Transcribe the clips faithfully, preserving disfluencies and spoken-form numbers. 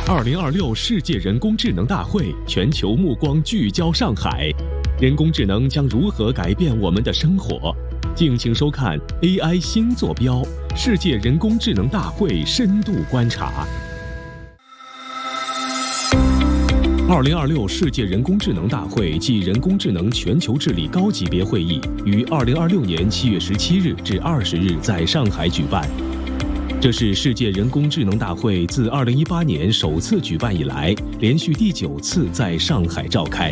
二零二六世界人工智能大会，全球目光聚焦上海，人工智能将如何改变我们的生活？敬请收看 A I 新坐标——世界人工智能大会深度观察。二零二六世界人工智能大会暨人工智能全球治理高级别会议于二零二六年七月十七日至二十日在上海举办。这是世界人工智能大会自二零一八年首次举办以来，连续第九次在上海召开。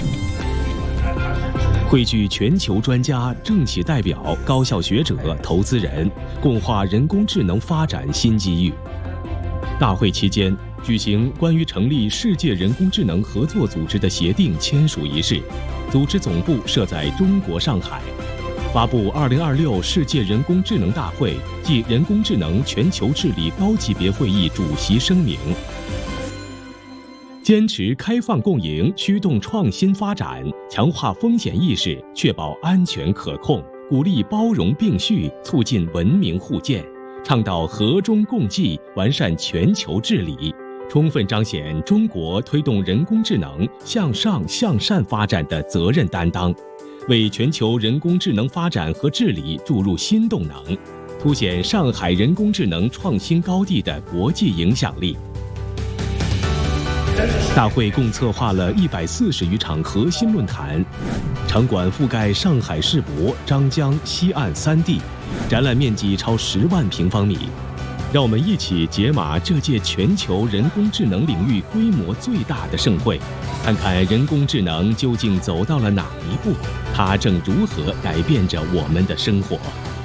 汇聚全球专家、政企代表、高校学者、投资人，共话人工智能发展新机遇。大会期间举行关于成立世界人工智能合作组织的协定签署仪式，组织总部设在中国上海。发布二零二六世界人工智能大会暨人工智能全球治理高级别会议主席声明，坚持开放共赢，驱动创新发展，强化风险意识，确保安全可控，鼓励包容并蓄，促进文明互鉴，倡导和衷共济，完善全球治理，充分彰显中国推动人工智能向上向善发展的责任担当，为全球人工智能发展和治理注入新动能，凸显上海人工智能创新高地的国际影响力。大会共策划了一百四十余场核心论坛，场馆覆盖上海世博、张江、西岸三地，展览面积超十万平方米。让我们一起解码这届全球人工智能领域规模最大的盛会，看看人工智能究竟走到了哪一步，它正如何改变着我们的生活。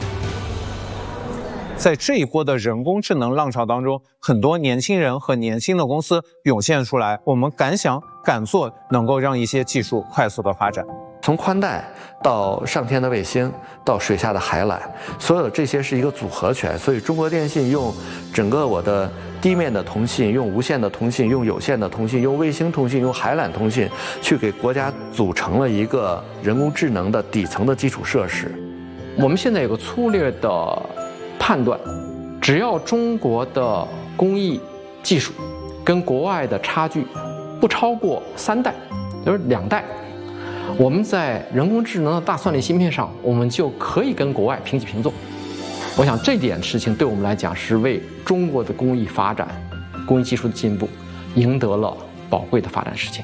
在这一波的人工智能浪潮当中，很多年轻人和年轻的公司涌现出来，我们敢想敢做，能够让一些技术快速的发展。 从宽带到上天的卫星，到水下的海缆，所有的这些是一个组合拳。所以中国电信用整个我的地面的通信，用无线的通信，用有线的通信，用卫星通信，用海缆通信，去给国家组成了一个人工智能的底层的基础设施。 我们现在有个粗略的判断，只要中国的工艺技术跟国外的差距不超过三代，就是两代，我们在人工智能的大算力芯片上，我们就可以跟国外平起平坐。我想这点事情对我们来讲，是为中国的工艺发展、工艺技术的进步赢得了宝贵的发展时间。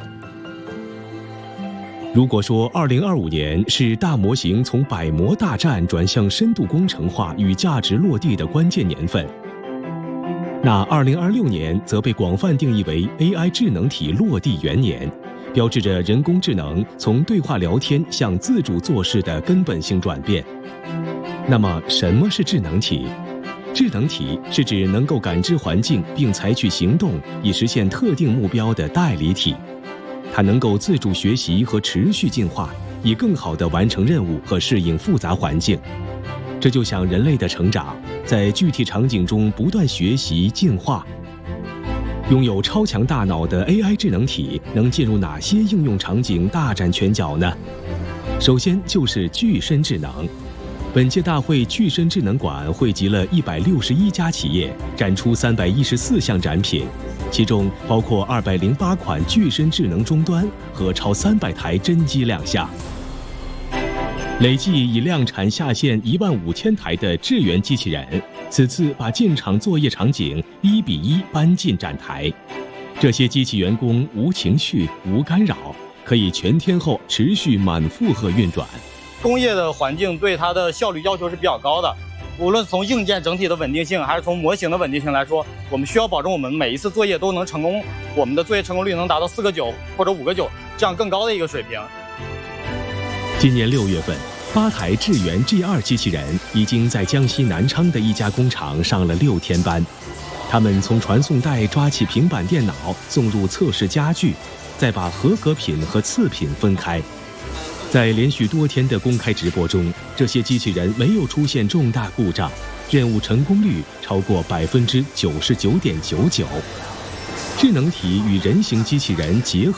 如果说二零二五年是大模型从百模大战转向深度工程化与价值落地的关键年份，那二零二六年则被广泛定义为 A I 智能体落地元年，标志着人工智能从对话聊天向自主做事的根本性转变。那么，什么是智能体？智能体是指能够感知环境并采取行动以实现特定目标的代理体。它能够自主学习和持续进化，以更好地完成任务和适应复杂环境。这就像人类的成长，在具体场景中不断学习进化。拥有超强大脑的 A I 智能体能进入哪些应用场景大展拳脚呢？首先就是具身智能。本届大会具身智能馆汇集了一百六十一家企业，展出三百一十四项展品，其中包括二百零八款具身智能终端和超三百台真机亮相。累计已量产下线一万五千台的智源机器人，此次把进场作业场景一比一搬进展台。这些机器员工无情绪、无干扰，可以全天候持续满负荷运转。 工业的环境对它的效率要求是比较高的，无论从硬件整体的稳定性，还是从模型的稳定性来说，我们需要保证我们每一次作业都能成功，我们的作业成功率能达到四个九或者五个九这样更高的一个水平。 今年六月份，八台智源 G 二 机器人已经在江西南昌的一家工厂上了六天班。他们从传送带抓起平板电脑，送入测试家具，再把合格品和次品分开。在连续多天的公开直播中，这些机器人没有出现重大故障，任务成功率超过百分之九十九点九九。智能体与人形机器人结合